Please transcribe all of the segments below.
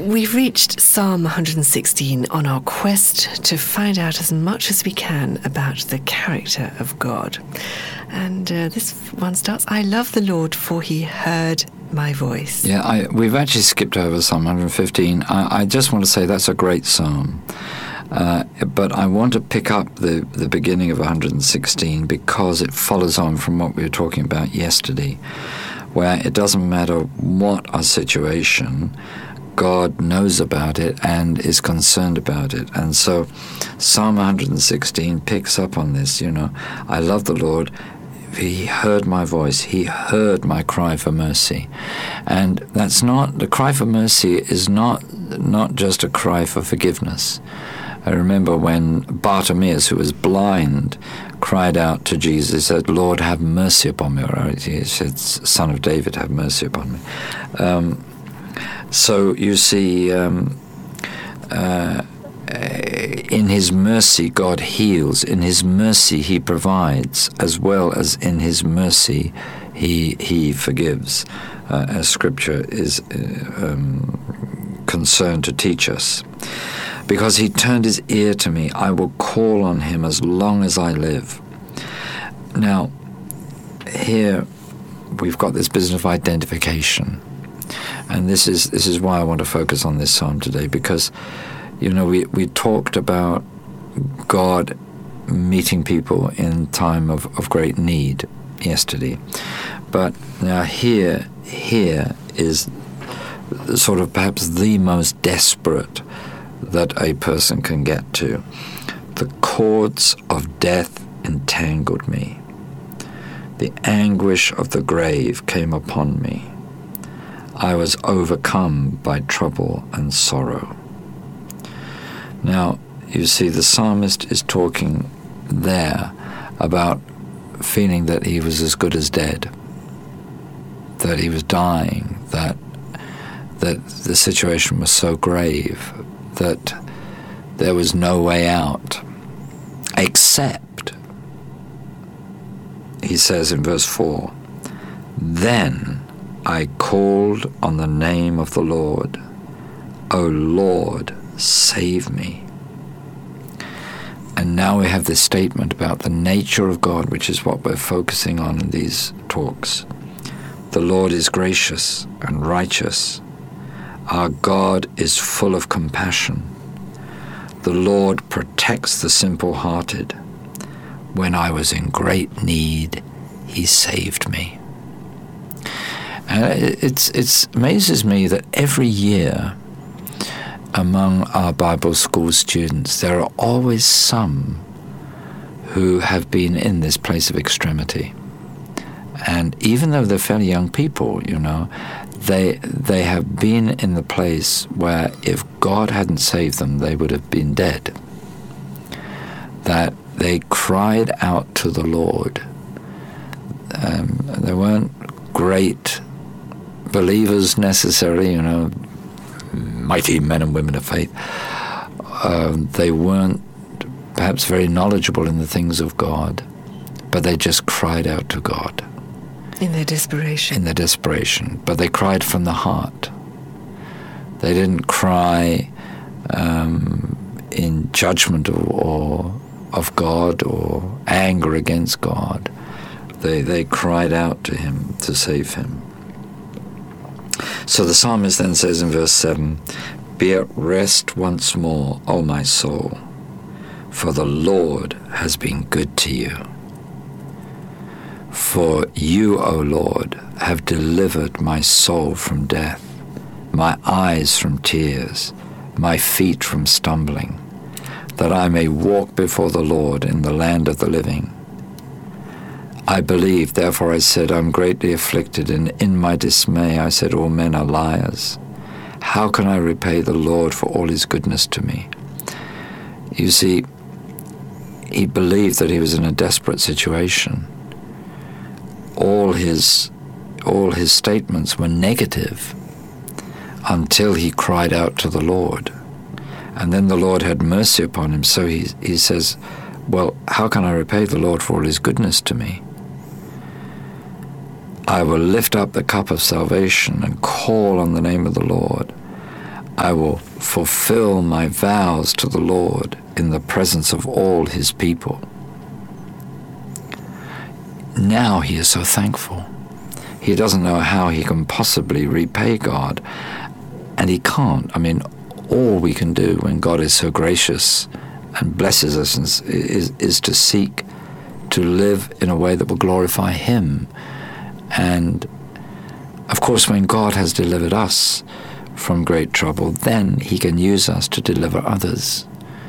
We've reached Psalm 116 on our quest to find out as much as we can about the character of God. And this one starts, I love the Lord, for he heard my voice. Yeah, we've actually skipped over Psalm 115. I just want to say that's a great psalm. But I want to pick up the beginning of 116 because it follows on from what we were talking about yesterday, where it doesn't matter what our situation, God knows about it and is concerned about it. And so Psalm 116 picks up on this, I love the Lord. He heard my voice. He heard my cry for mercy. And the cry for mercy is not just a cry for forgiveness. I remember when Bartimaeus, who was blind, cried out to Jesus, he said, Lord, have mercy upon me. Or he said, Son of David, have mercy upon me. So you see, in his mercy, God heals. In his mercy, he provides, as well as in his mercy, he forgives, as Scripture is concerned to teach us. Because he turned his ear to me, I will call on him as long as I live. Now, here we've got this business of identification. And this is why I want to focus on this psalm today, because, we talked about God meeting people in time of great need yesterday. But now here is sort of perhaps the most desperate that a person can get to. The cords of death entangled me. The anguish of the grave came upon me. I was overcome by trouble and sorrow. Now, you see, the psalmist is talking there about feeling that he was as good as dead, that he was dying, that the situation was so grave that there was no way out, except, he says in verse 4, then I called on the name of the Lord. O Lord, save me. And now we have this statement about the nature of God, which is what we're focusing on in these talks. The Lord is gracious and righteous. Our God is full of compassion. The Lord protects the simple-hearted. When I was in great need, he saved me. And it amazes me that every year among our Bible school students, there are always some who have been in this place of extremity. And even though they're fairly young people, they have been in the place where if God hadn't saved them, they would have been dead. That they cried out to the Lord. They weren't great believers necessarily, mighty men and women of faith. They weren't perhaps very knowledgeable in the things of God, but they just cried out to God. In their desperation. In their desperation. But they cried from the heart. They didn't cry in judgment or of God or anger against God. They cried out to him to save him. So the psalmist then says in verse 7, be at rest once more, O my soul, for the Lord has been good to you. For you, O Lord, have delivered my soul from death, my eyes from tears, my feet from stumbling, that I may walk before the Lord in the land of the living. I believed, therefore I said, I'm greatly afflicted, and in my dismay I said, all men are liars. How can I repay the Lord for all his goodness to me? You see, he believed that he was in a desperate situation. All his statements were negative until he cried out to the Lord. And then the Lord had mercy upon him. So he says, well, how can I repay the Lord for all his goodness to me? I will lift up the cup of salvation and call on the name of the Lord. I will fulfill my vows to the Lord in the presence of all his people. Now he is so thankful. He doesn't know how he can possibly repay God, and he can't. I mean, all we can do when God is so gracious and blesses us is to seek to live in a way that will glorify him. And of course, when God has delivered us from great trouble, then he can use us to deliver others.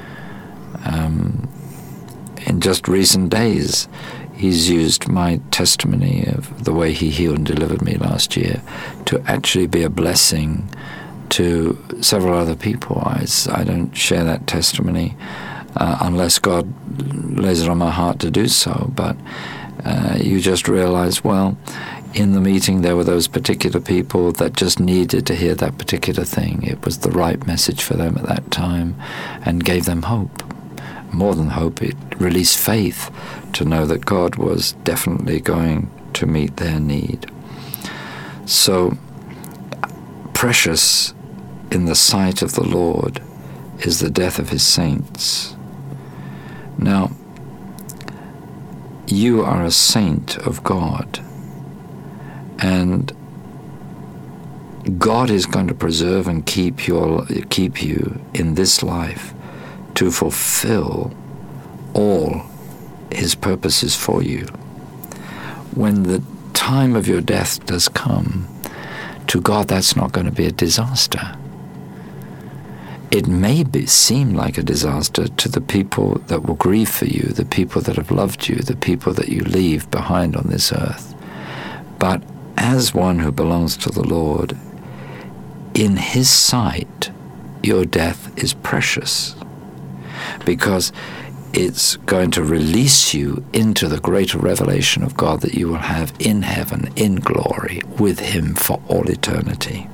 In just recent days, he's used my testimony of the way he healed and delivered me last year to actually be a blessing to several other people. I don't share that testimony unless God lays it on my heart to do so. But you just realize, well, in the meeting there were those particular people that just needed to hear that particular thing. It was the right message for them at that time and gave them hope. More than hope, it released faith to know that God was definitely going to meet their need. So precious in the sight of the Lord is the death of his saints. Now, you are a saint of God, and God is going to preserve and keep you in this life to fulfill all his purposes for you. When the time of your death does come, to God that's not going to be a disaster. It may seem like a disaster to the people that will grieve for you, the people that have loved you, the people that you leave behind on this earth. But as one who belongs to the Lord, in his sight, your death is precious, because it's going to release you into the greater revelation of God that you will have in heaven, in glory, with him for all eternity.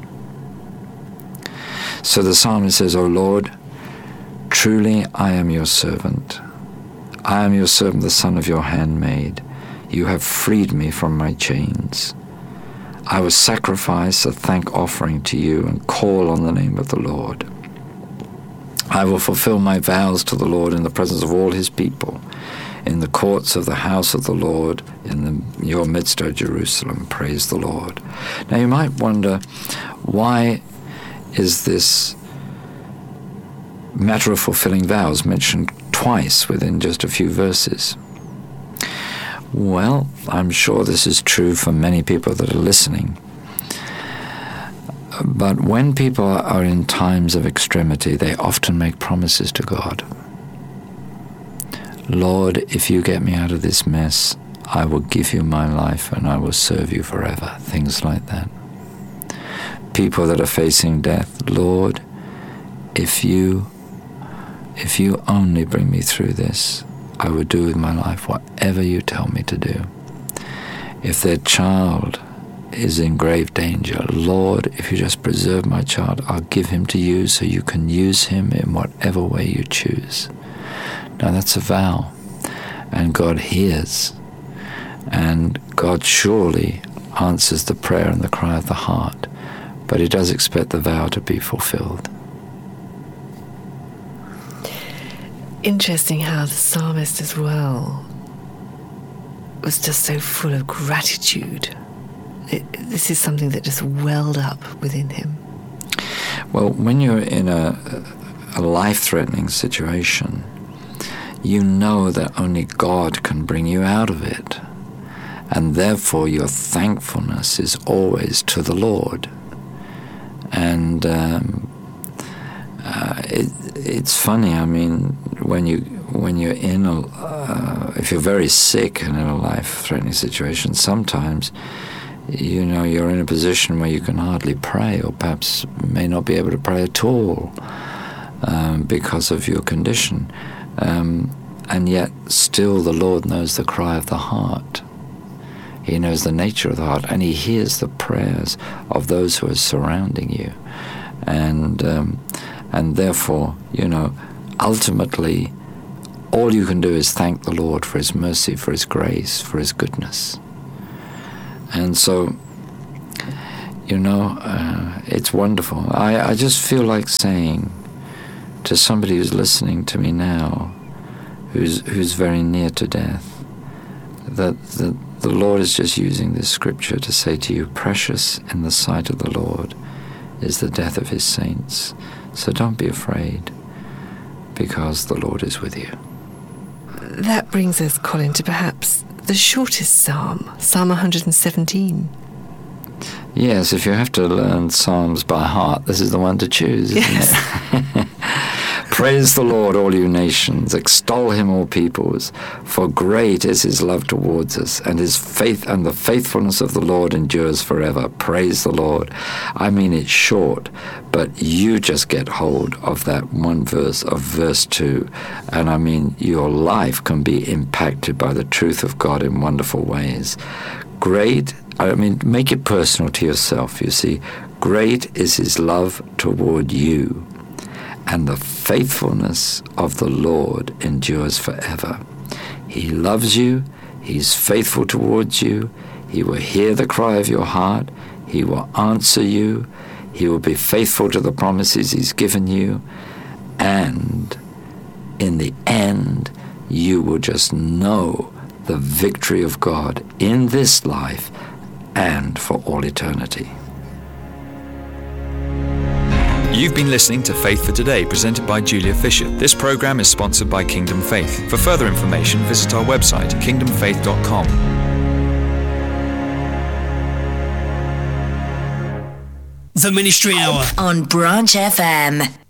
So the psalmist says, O Lord, truly I am your servant. I am your servant, the son of your handmaid. You have freed me from my chains. I will sacrifice a thank offering to you and call on the name of the Lord. I will fulfill my vows to the Lord in the presence of all his people, in the courts of the house of the Lord, in your midst, O Jerusalem. Praise the Lord. Now you might wonder, why is this matter of fulfilling vows mentioned twice within just a few verses? Well, I'm sure this is true for many people that are listening. But when people are in times of extremity, they often make promises to God. Lord, if you get me out of this mess, I will give you my life and I will serve you forever. Things like that. People that are facing death, Lord, if you only bring me through this, I will do with my life whatever you tell me to do. If their child is in grave danger, Lord, if you just preserve my child, I'll give him to you so you can use him in whatever way you choose. Now that's a vow, and God hears, and God surely answers the prayer and the cry of the heart, but he does expect the vow to be fulfilled. Interesting how the psalmist as well was just so full of gratitude. This is something that just welled up within him. Well, when you're in a life-threatening situation, you know that only God can bring you out of it. And therefore your thankfulness is always to the Lord. And it's funny, I mean, when you're in if you're very sick and in a life-threatening situation, sometimes you're in a position where you can hardly pray, or perhaps may not be able to pray at all because of your condition. And yet still the Lord knows the cry of the heart. He knows the nature of the heart, and he hears the prayers of those who are surrounding you. And therefore, ultimately, all you can do is thank the Lord for his mercy, for his grace, for his goodness. And so, It's wonderful. I just feel like saying to somebody who's listening to me now, who's very near to death, that the Lord is just using this scripture to say to you, precious in the sight of the Lord is the death of his saints. So don't be afraid, because the Lord is with you. That brings us, Colin, to perhaps the shortest psalm, Psalm 117. Yes, if you have to learn Psalms by heart, this is the one to choose, isn't it? Praise the Lord, all you nations. Extol him, all peoples. For great is his love towards us, and his faith and the faithfulness of the Lord endures forever. Praise the Lord. I mean, it's short, but you just get hold of that one verse of verse 2. And I mean, your life can be impacted by the truth of God in wonderful ways. Great, I mean, make it personal to yourself, you see. Great is his love toward you, and the faithfulness of the Lord endures forever. He loves you. He's faithful towards you. He will hear the cry of your heart. He will answer you. He will be faithful to the promises he's given you. And in the end, you will just know the victory of God in this life and for all eternity. You've been listening to Faith for Today, presented by Julia Fisher. This program is sponsored by Kingdom Faith. For further information, visit our website, kingdomfaith.com. The Ministry Hour on Branch FM.